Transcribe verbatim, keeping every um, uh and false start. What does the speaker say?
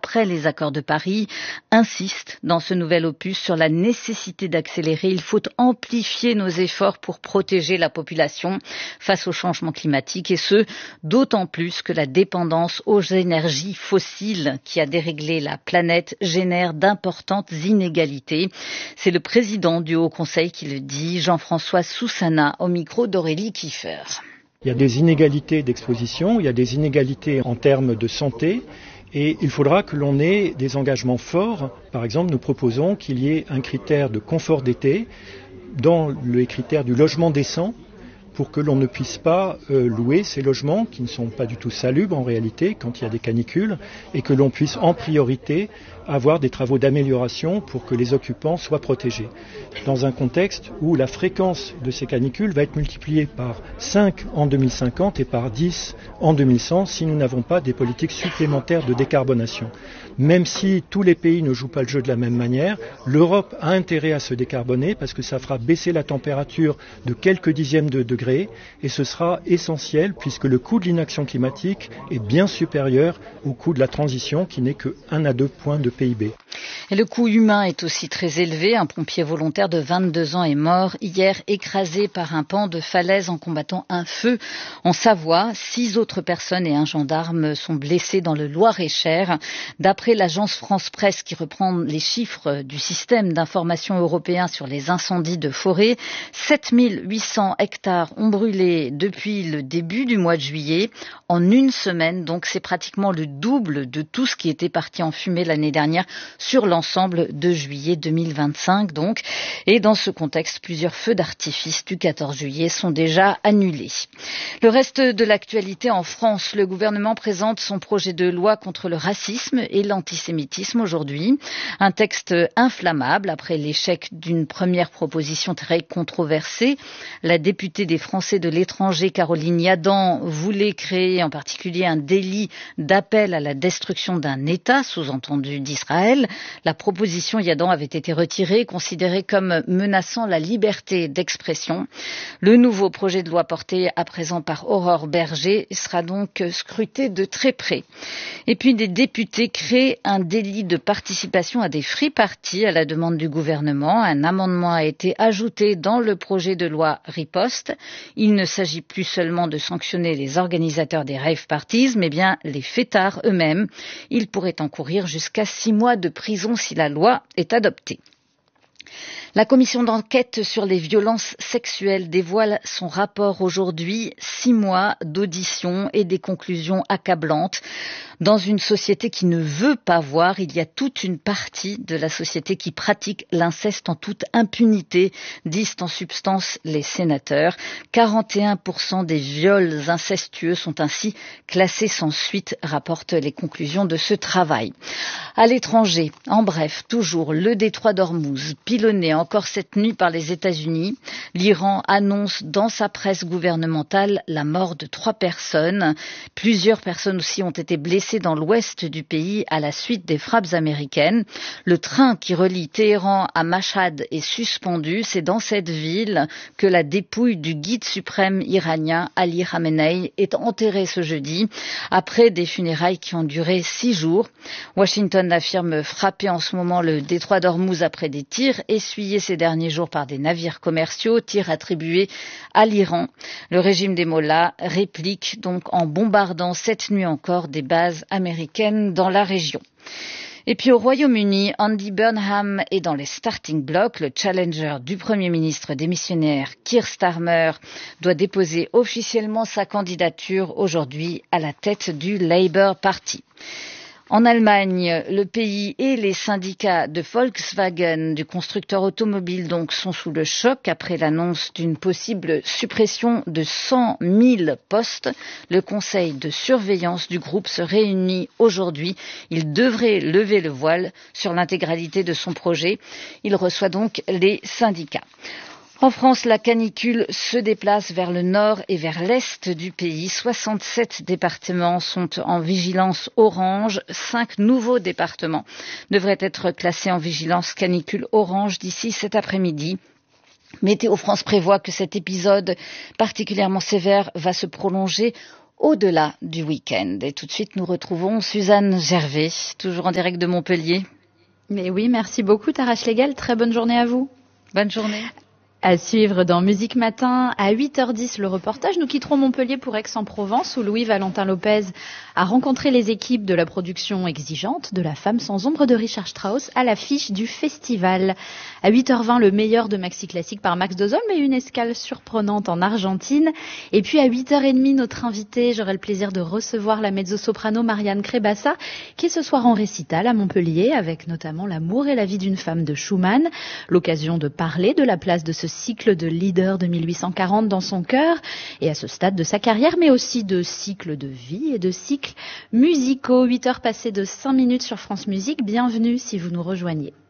après les accords de Paris, insiste dans ce nouvel opus sur la nécessité d'accélérer. Il faut amplifier nos efforts pour protéger la population face au changement climatique et ce, d'autant plus que la dépendance aux énergies fossiles qui a déréglé la planète génère d'importantes inégalités. C'est le président du Haut Conseil qui le dit, Jean-François Soussana, au micro d'Aurélie Kiefer. Il y a des inégalités d'exposition, il y a des inégalités en termes de santé et il faudra que l'on ait des engagements forts. Par exemple, nous proposons qu'il y ait un critère de confort d'été dans les critères du logement décent pour que l'on ne puisse pas euh, louer ces logements qui ne sont pas du tout salubres en réalité quand il y a des canicules et que l'on puisse en priorité avoir des travaux d'amélioration pour que les occupants soient protégés. Dans un contexte où la fréquence de ces canicules va être multipliée par cinq en deux mille cinquante et par dix en deux mille cent si nous n'avons pas des politiques supplémentaires de décarbonation. Même si tous les pays ne jouent pas le jeu de la même manière, l'Europe a intérêt à se décarboner parce que ça fera baisser la température de quelques dixièmes de degrés et ce sera essentiel puisque le coût de l'inaction climatique est bien supérieur au coût de la transition qui n'est que un à deux points de P I B. Et le coût humain est aussi très élevé. Un pompier volontaire de vingt-deux ans est mort hier écrasé par un pan de falaise en combattant un feu en Savoie. Six autres personnes et un gendarme sont blessés dans le Loir-et-Cher. D'après l'agence France Presse qui reprend les chiffres du système d'information européen sur les incendies de forêt, sept mille huit cents hectares ont brûlé depuis le début du mois de juillet. En une semaine, donc c'est pratiquement le double de tout ce qui était parti en fumée l'année dernière sur l'ensemble de juillet deux mille vingt-cinq donc. Et dans ce contexte, plusieurs feux d'artifice du quatorze juillet sont déjà annulés. Le reste de l'actualité en France, le gouvernement présente son projet de loi contre le racisme et l'antisémitisme aujourd'hui. Un texte inflammable après l'échec d'une première proposition très controversée. La députée des Français de l'étranger, Caroline Yadan, voulait créer en particulier un délit d'appel à la destruction d'un État, sous-entendu d'Israël. La proposition Yadan avait été retirée, considérée comme menaçant la liberté d'expression. Le nouveau projet de loi porté à présent par Aurore Berger sera donc scruté de très près. Et puis des députés créent un délit de participation à des free-parties à la demande du gouvernement. Un amendement a été ajouté dans le projet de loi Riposte. Il ne s'agit plus seulement de sanctionner les organisateurs des rave parties, mais bien les fêtards eux-mêmes. Ils pourraient encourir jusqu'à six mois de prison si la loi est adoptée. La commission d'enquête sur les violences sexuelles dévoile son rapport aujourd'hui, six mois d'audition et des conclusions accablantes. Dans une société qui ne veut pas voir, il y a toute une partie de la société qui pratique l'inceste en toute impunité, disent en substance les sénateurs. quarante et un pour cent des viols incestueux sont ainsi classés sans suite, rapportent les conclusions de ce travail. À l'étranger, en bref, toujours le détroit d'Ormuz, pilonné encore cette nuit par les États-Unis. L'Iran annonce dans sa presse gouvernementale la mort de trois personnes. Plusieurs personnes aussi ont été blessées dans l'ouest du pays à la suite des frappes américaines. Le train qui relie Téhéran à Mashhad est suspendu. C'est dans cette ville que la dépouille du guide suprême iranien Ali Khamenei est enterrée ce jeudi après des funérailles qui ont duré six jours. Washington affirme frapper en ce moment le détroit d'Ormuz après des tirs essuyés ces derniers jours par des navires commerciaux, tirs attribués à l'Iran. Le régime des mollahs réplique donc en bombardant cette nuit encore des bases américaines dans la région. Et puis au Royaume-Uni, Andy Burnham est dans les starting blocks. Le challenger du Premier ministre démissionnaire Keir Starmer doit déposer officiellement sa candidature aujourd'hui à la tête du Labour Party. En Allemagne, le pays et les syndicats de Volkswagen, du constructeur automobile, donc, sont sous le choc après l'annonce d'une possible suppression de cent mille postes. Le conseil de surveillance du groupe se réunit aujourd'hui. Il devrait lever le voile sur l'intégralité de son projet. Il reçoit donc les syndicats. En France, la canicule se déplace vers le nord et vers l'est du pays. soixante-sept départements sont en vigilance orange. Cinq nouveaux départements devraient être classés en vigilance canicule orange d'ici cet après-midi. Météo France prévoit que cet épisode particulièrement sévère va se prolonger Au-delà du week-end. Et tout de suite, nous retrouvons Suzanne Gervais, toujours en direct de Montpellier. Mais oui, merci beaucoup Tara Schlegel. Très bonne journée à vous. Bonne journée. À suivre dans Musique Matin, à huit heures dix, le reportage. Nous quitterons Montpellier pour Aix-en-Provence, où Louis-Valentin Lopez a rencontré les équipes de la production exigeante de La Femme sans ombre de Richard Strauss à l'affiche du festival. À huit heures vingt, le meilleur de Maxi Classique par Max Dozol, mais une escale surprenante en Argentine. Et puis à huit heures trente, notre invité, j'aurai le plaisir de recevoir la mezzo-soprano Marianne Crébassa, qui est ce soir en récital à Montpellier, avec notamment L'amour et la vie d'une femme de Schumann. L'occasion de parler de la place de ce cycle de leader de mille huit cent quarante dans son cœur et à ce stade de sa carrière, mais aussi de cycle de vie et de cycles musicaux. huit heures passées de cinq minutes sur France Musique. Bienvenue si vous nous rejoignez.